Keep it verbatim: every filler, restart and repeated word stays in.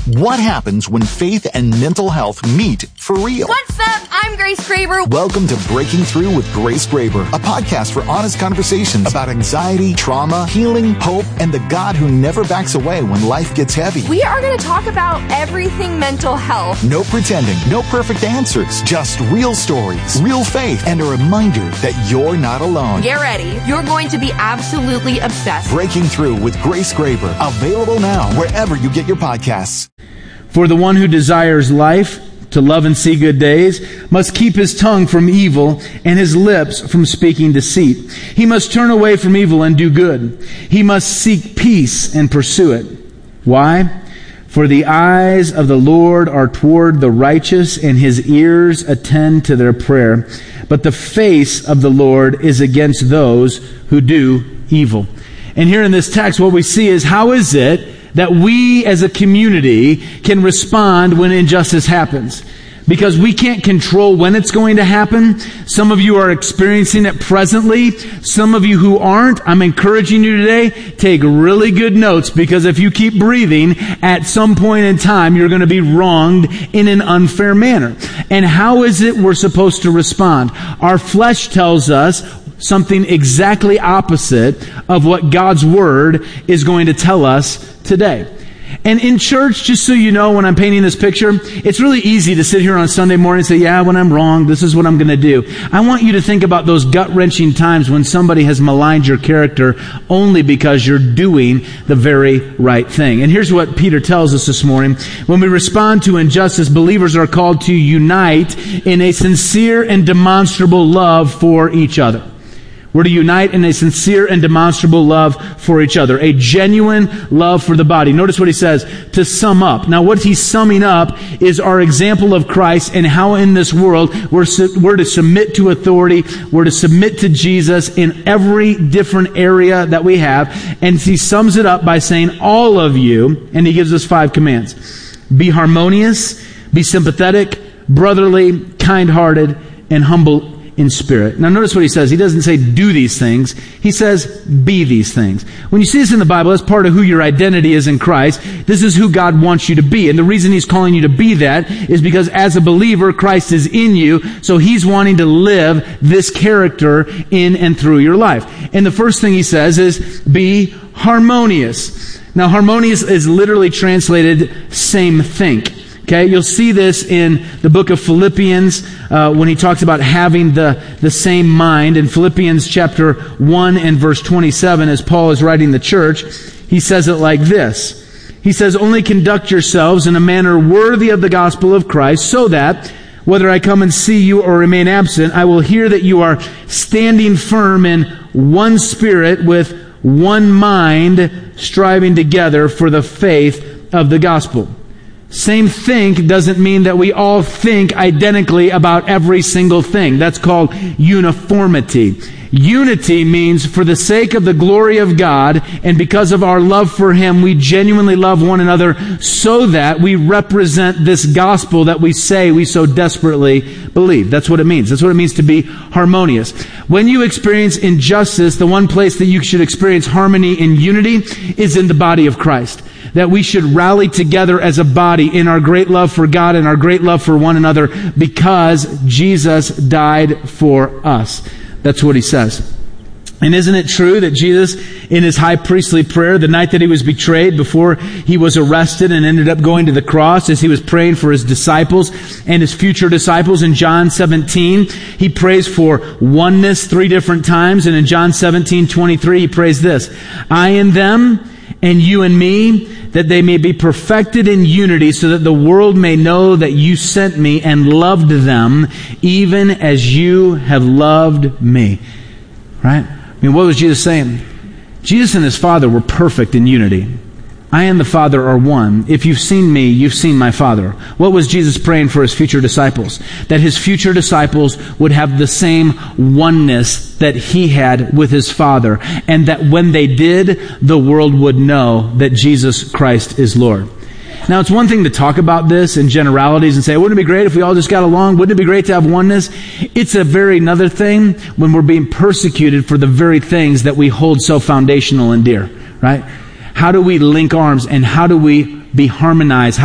What happens when faith and mental health meet for real? What's up? I'm Grace Graber. Welcome to Breaking Through with Grace Graber, a podcast for honest conversations about anxiety, trauma, healing, hope, and the God who never backs away when life gets heavy. We are going to talk about everything mental health. No pretending, no perfect answers, just real stories, real faith, and a reminder that you're not alone. Get ready. You're going to be absolutely obsessed. Breaking Through with Grace Graber, available now wherever you get your podcasts. For the one who desires life, to love and see good days, must keep his tongue from evil and his lips from speaking deceit. He must turn away from evil and do good. He must seek peace and pursue it. Why? For the eyes of the Lord are toward the righteous, and his ears attend to their prayer. But the face of the Lord is against those who do evil. And here in this text, what we see is, how is it that we as a community can respond when injustice happens? Because we can't control when it's going to happen. Some of you are experiencing it presently. Some of you who aren't, I'm encouraging you today, take really good notes, because if you keep breathing, at some point in time, you're going to be wronged in an unfair manner. And how is it we're supposed to respond? Our flesh tells us something exactly opposite of what God's Word is going to tell us today. And in church, just so you know, when I'm painting this picture, it's really easy to sit here on Sunday morning and say, yeah, when I'm wrong, this is what I'm going to do. I want you to think about those gut-wrenching times when somebody has maligned your character only because you're doing the very right thing. And here's what Peter tells us this morning. When we respond to injustice, believers are called to unite in a sincere and demonstrable love for each other. We're to unite in a sincere and demonstrable love for each other. A genuine love for the body. Notice what he says, to sum up. Now what he's summing up is our example of Christ and how in this world we're, su- we're to submit to authority. We're to submit to Jesus in every different area that we have. And he sums it up by saying, all of you, and he gives us five commands. Be harmonious, be sympathetic, brotherly, kind-hearted, and humble in spirit. Now notice what he says. He doesn't say do these things. He says be these things. When you see this in the Bible, that's part of who your identity is in Christ. This is who God wants you to be. And the reason he's calling you to be that is because as a believer, Christ is in you. So he's wanting to live this character in and through your life. And the first thing he says is be harmonious. Now harmonious is literally translated same think. Okay, you'll see this in the book of Philippians uh, when he talks about having the, the same mind. In Philippians chapter one and verse twenty-seven, as Paul is writing the church, he says it like this. He says, only conduct yourselves in a manner worthy of the gospel of Christ, so that, whether I come and see you or remain absent, I will hear that you are standing firm in one spirit with one mind, striving together for the faith of the gospel. Same think doesn't mean that we all think identically about every single thing. That's called uniformity. Unity means for the sake of the glory of God and because of our love for Him, we genuinely love one another so that we represent this gospel that we say we so desperately believe. That's what it means. That's what it means to be harmonious. When you experience injustice, the one place that you should experience harmony and unity is in the body of Christ. That we should rally together as a body in our great love for God and our great love for one another because Jesus died for us. That's what he says. And isn't it true that Jesus, in his high priestly prayer, the night that he was betrayed, before he was arrested and ended up going to the cross, as he was praying for his disciples and his future disciples in John seventeen, he prays for oneness three different times. And in John seventeen twenty-three, he prays this, I and them and you and me, that they may be perfected in unity, so that the world may know that you sent me and loved them, even as you have loved me. Right? I mean, what was Jesus saying? Jesus and his Father were perfect in unity. I and the Father are one. If you've seen me, you've seen my Father. What was Jesus praying for his future disciples? That his future disciples would have the same oneness that he had with his Father. And that when they did, the world would know that Jesus Christ is Lord. Now, it's one thing to talk about this in generalities and say, wouldn't it be great if we all just got along? Wouldn't it be great to have oneness? It's a very another thing when we're being persecuted for the very things that we hold so foundational and dear, right? How do we link arms and how do we be harmonized? How